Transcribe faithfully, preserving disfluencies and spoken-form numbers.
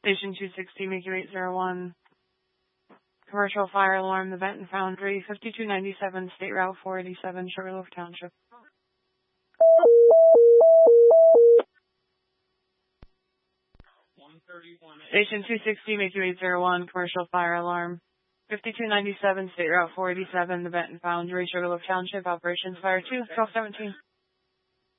Station two sixty, make you eight zero one. Commercial fire alarm, the Benton Foundry, fifty-two ninety-seven, State Route four eighty-seven, Sugarloaf Township. Station two sixty, make you eight zero one, commercial fire alarm, fifty-two ninety-seven, State Route four eighty-seven, the Benton Foundry, Sugarloaf Township, Operations Fire two, twelve seventeen.